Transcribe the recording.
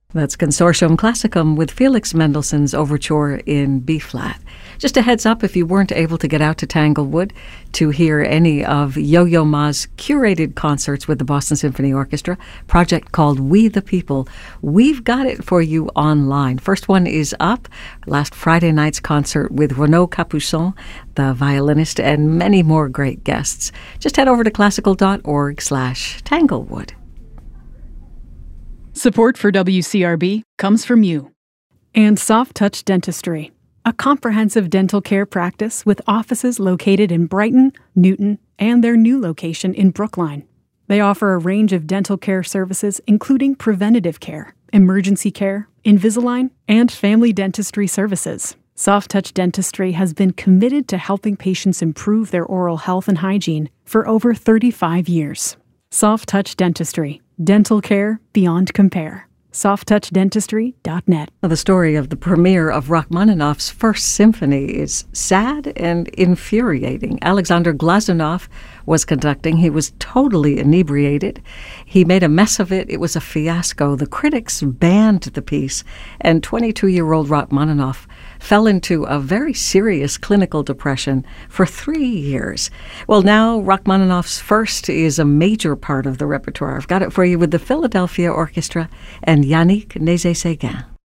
That's Consortium Classicum with Felix Mendelssohn's Overture in B-flat. Just a heads up, if you weren't able to get out to Tanglewood to hear any of Yo-Yo Ma's curated concerts with the Boston Symphony Orchestra, project called We the People, we've got it for you online. First one is up, last Friday night's concert with Renaud Capuçon, the violinist, and many more great guests. Just head over to classical.org/Tanglewood. Support for WCRB comes from you. And Soft Touch Dentistry, a comprehensive dental care practice with offices located in Brighton, Newton, and their new location in Brookline. They offer a range of dental care services, including preventative care, emergency care, Invisalign, and family dentistry services. Soft Touch Dentistry has been committed to helping patients improve their oral health and hygiene for over 35 years. Soft Touch Dentistry. Dental care beyond compare. SoftTouchDentistry.net. The story of the premiere of Rachmaninoff's First Symphony is sad and infuriating. Alexander Glazunov was conducting. He was totally inebriated. He made a mess of it. It was a fiasco. The critics banned the piece, and 22-year-old Rachmaninoff fell into a very serious clinical depression for 3 years. Well, now Rachmaninoff's First is a major part of the repertoire. I've got it for you with the Philadelphia Orchestra and Yannick Nézet-Séguin.